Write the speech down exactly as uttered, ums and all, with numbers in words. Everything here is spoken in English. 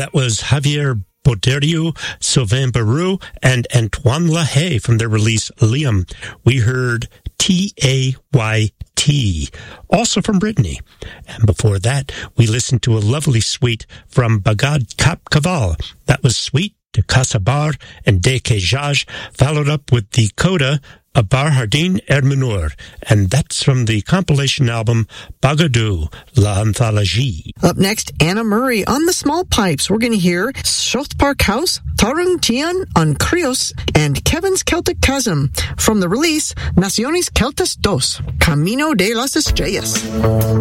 that was Javier Boderio, Sylvain Barou, and Antoine LaHaye from their release Liam. We heard T A Y T, also from Brittany. And before that, we listened to a lovely suite from Bagad Kap Kaval. That was Suite de Kasabar and De Kejaj, followed up with the coda of Bar Hardin Ermenur, and that's from the compilation album Bagadou, La Anthologie. Up next, Anna Murray on the small pipes. We're going to hear South Park House, Tarung Tian on Krios, and Kevin's Celtic Chasm from the release Naciones Celtas dos, Camino de las Estrellas.